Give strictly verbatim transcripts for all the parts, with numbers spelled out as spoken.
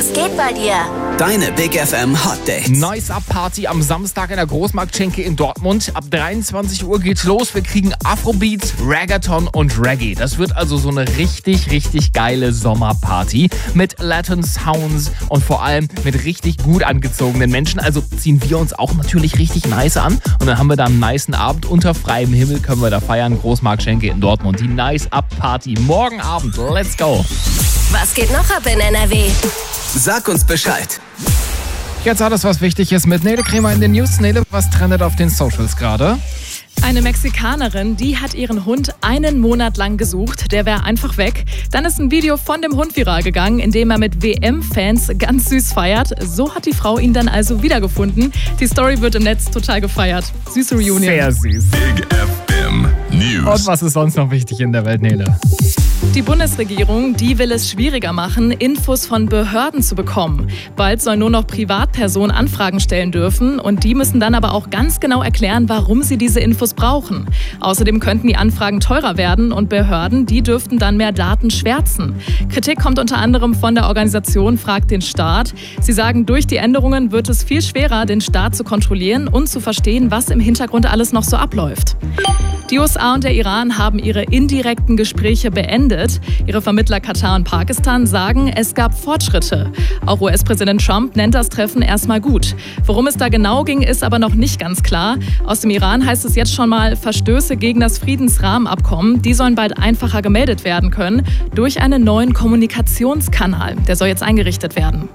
Was geht bei dir? Deine Big F M Hot Dates. Nice Up Party am Samstag in der Großmarktschenke in Dortmund. Ab dreiundzwanzig Uhr geht's los. Wir kriegen Afrobeats, Reggaeton und Reggae. Das wird also so eine richtig, richtig geile Sommerparty mit Latin Sounds und vor allem mit richtig gut angezogenen Menschen. Also ziehen wir uns auch natürlich richtig nice an. Und dann haben wir da einen nicen Abend. Unter freiem Himmel können wir da feiern. Großmarktschenke in Dortmund. Die Nice Up Party. Morgen Abend. Let's go. Was geht noch ab in N R W? Sag uns Bescheid. Jetzt alles, was wichtig ist mit Nele Kremer in den News. Nele, was trendet auf den Socials gerade? Eine Mexikanerin, die hat ihren Hund einen Monat lang gesucht. Der wäre einfach weg. Dann ist ein Video von dem Hund viral gegangen, in dem er mit W M-Fans ganz süß feiert. So hat die Frau ihn dann also wiedergefunden. Die Story wird im Netz total gefeiert. Süße Reunion. Sehr süß. Big F M News. Und was ist sonst noch wichtig in der Welt, Nele? Die Bundesregierung, die will es schwieriger machen, Infos von Behörden zu bekommen. Bald sollen nur noch Privatpersonen Anfragen stellen dürfen und die müssen dann aber auch ganz genau erklären, warum sie diese Infos brauchen. Außerdem könnten die Anfragen teurer werden und Behörden, die dürften dann mehr Daten schwärzen. Kritik kommt unter anderem von der Organisation Fragt den Staat. Sie sagen, durch die Änderungen wird es viel schwerer, den Staat zu kontrollieren und zu verstehen, was im Hintergrund alles noch so abläuft. Die U S A und der Iran haben ihre indirekten Gespräche beendet. Ihre Vermittler Katar und Pakistan sagen, es gab Fortschritte. Auch U S-Präsident Trump nennt das Treffen erstmal gut. Worum es da genau ging, ist aber noch nicht ganz klar. Aus dem Iran heißt es jetzt schon mal, Verstöße gegen das Friedensrahmenabkommen, die sollen bald einfacher gemeldet werden können durch einen neuen Kommunikationskanal. Der soll jetzt eingerichtet werden.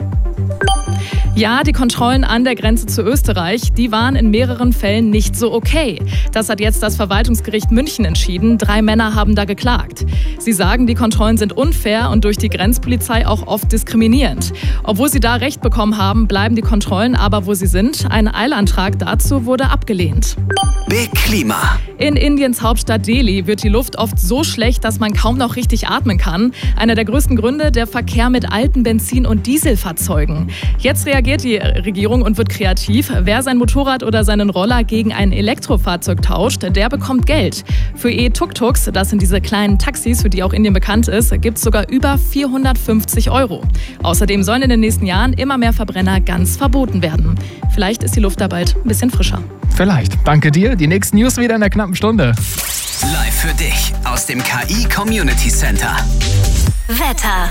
Ja, die Kontrollen an der Grenze zu Österreich, die waren in mehreren Fällen nicht so okay. Das hat jetzt das Verwaltungsgericht München entschieden. Drei Männer haben da geklagt. Sie sagen, die Kontrollen sind unfair und durch die Grenzpolizei auch oft diskriminierend. Obwohl sie da Recht bekommen haben, bleiben die Kontrollen aber, wo sie sind. Ein Eilantrag dazu wurde abgelehnt. Big Klima. In Indiens Hauptstadt Delhi wird die Luft oft so schlecht, dass man kaum noch richtig atmen kann. Einer der größten Gründe, der Verkehr mit alten Benzin- und Dieselfahrzeugen. Jetzt reagiert die Regierung und wird kreativ. Wer sein Motorrad oder seinen Roller gegen ein Elektrofahrzeug tauscht, der bekommt Geld. Für E-Tuk-Tuks, das sind diese kleinen Taxis, für die auch Indien bekannt ist, gibt es sogar über vierhundertfünfzig Euro. Außerdem sollen in den nächsten Jahren immer mehr Verbrenner ganz verboten werden. Vielleicht ist die Luft da bald ein bisschen frischer. Vielleicht. Danke dir. Die nächsten News wieder in der knappen Stunde. Live für dich aus dem K I Community Center. Wetter.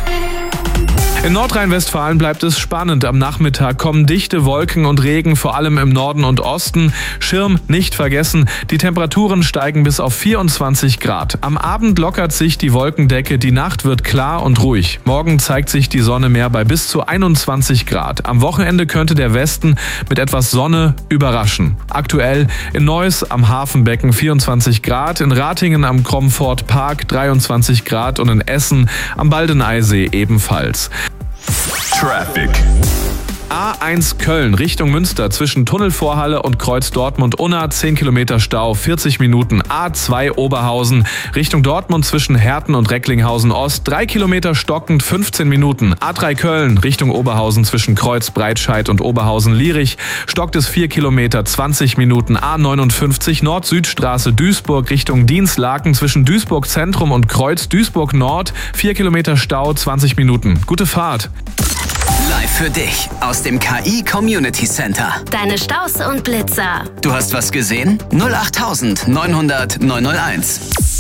In Nordrhein-Westfalen bleibt es spannend. Am Nachmittag kommen dichte Wolken und Regen, vor allem im Norden und Osten. Schirm nicht vergessen, die Temperaturen steigen bis auf vierundzwanzig Grad. Am Abend lockert sich die Wolkendecke, die Nacht wird klar und ruhig. Morgen zeigt sich die Sonne mehr bei bis zu einundzwanzig Grad. Am Wochenende könnte der Westen mit etwas Sonne überraschen. Aktuell in Neuss am Hafenbecken vierundzwanzig Grad, in Ratingen am Kromford Park dreiundzwanzig Grad und in Essen am Baldeneysee ebenfalls. Traffic. A eins Köln Richtung Münster zwischen Tunnelvorhalle und Kreuz Dortmund-Unna zehn Kilometer Stau, vierzig Minuten. A zwei Oberhausen Richtung Dortmund zwischen Herten und Recklinghausen Ost drei Kilometer stockend, fünfzehn Minuten. A drei Köln Richtung Oberhausen zwischen Kreuz Breitscheid und Oberhausen-Lierich stockt es vier Kilometer, zwanzig Minuten. A neunundfünfzig Nord-Süd-Straße Duisburg Richtung Dienstlaken zwischen Duisburg Zentrum und Kreuz Duisburg Nord vier Kilometer Stau, zwanzig Minuten. Gute Fahrt. Live für dich aus dem K I Community Center. Deine Staus und Blitzer. Du hast was gesehen? null acht neun null null neun null eins.